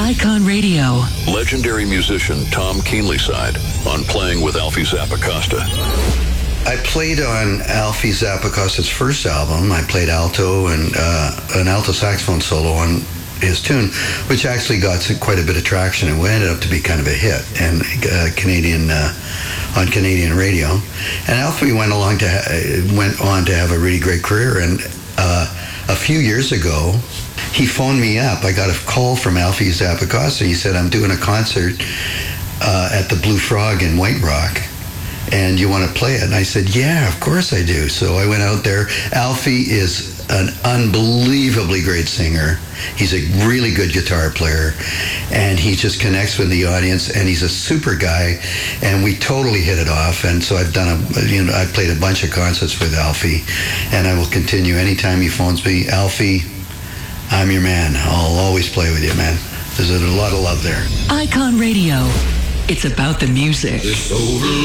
Icon Radio. Legendary musician Tom Keenlyside on Playing with Alfie Zappacosta. I played on Alfie Zappacosta's first album. I played alto and an alto saxophone solo on his tune, which actually got quite a bit of traction and ended up to be kind of a hit and on Canadian radio. And Alfie went on to have a really great career. And a few years ago, he phoned me up. I got a call from Alfie Zappacosta. He said, "I'm doing a concert at the Blue Frog in White Rock, and you want to play it?" And I said, "Yeah, of course I do." So I went out there. Alfie is an unbelievably great singer. He's a really good guitar player, and he just connects with the audience, and he's a super guy, and we totally hit it off. And so I've played a bunch of concerts with Alfie, and I will continue anytime he phones me. Alfie, I'm your man. I'll always play with you, man. There's a lot of love there. Icon Radio. It's about the music. It's over.